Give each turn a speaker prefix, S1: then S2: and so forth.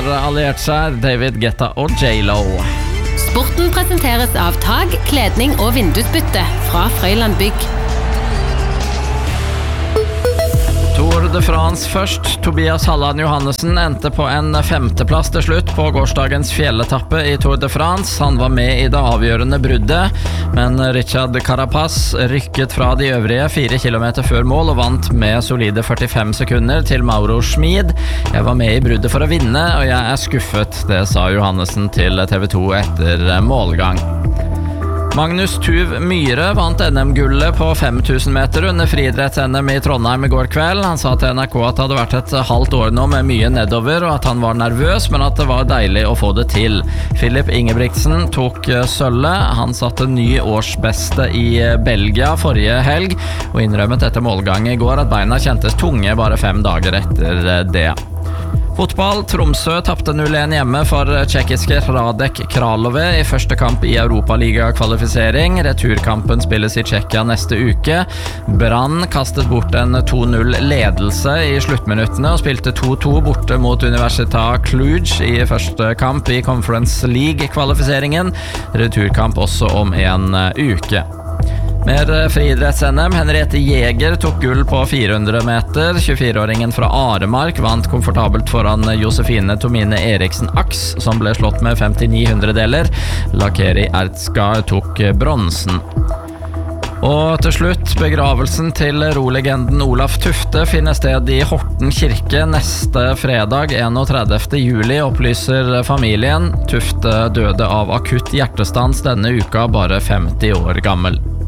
S1: alliert seg, David Guetta og J.Lo.
S2: Sporten presenteres av tag, kledning og vindusbytte fra Frøyland Bygg.
S1: Tour de France først. Tobias Halland Johannessen endte på en 5. plass til slutt på gårsdagens fjelletappe i Tour de France. Han var med i det avgjørende bruddet, men Richard Carapaz rykket fra de øvrige 4 kilometer før mål og vant med solide 45 sekunder til Mauro Schmid. Jeg var med i bruddet for å vinne, og jeg er skuffet, det sa Johannessen til TV 2 etter målgang. Magnus Tuv Myhre vant NM-gullet på 5000 meter under friidretts-NM i Trondheim i går kveld. Han sa til NRK at det hadde vært et halvt år nå med mye nedover, og at han var nervøs, men at det var deilig å få det til. Filip Ingebrigtsen tok sølvet. Han satte ny årsbeste i Belgia forrige helg, og innrømmet etter målgang i går at beina kjentes tunge bare 5 dager etter det. Fotball. Tromsø tapte 0-1 hjemme for tjekkiske Radek Kralove i første kamp i Europaliga-kvalifisering. Returkampen spilles i Tsjekkia neste uke. Brann kastet bort en 2-0-ledelse i sluttminuttene og spilte 2-2 borte mot Universita Cluj i første kamp i Conference League-kvalifiseringen. Returkamp også om en uke. Mer friidretts-NM. Henriette Jæger tok gull på 400 meter. 24-åringen fra Aremark vant komfortabelt foran Josefine Tomine Eriksen Aks, som ble slått med 59 deler. Lakeri Ertska tok bronsen. Og til slutt, begravelsen til rolegenden Olaf Tufte finner sted i Horten kirke neste fredag 31. juli, opplyser familien. Tufte døde av akutt hjertestans denne uka, bare 50 år gammel.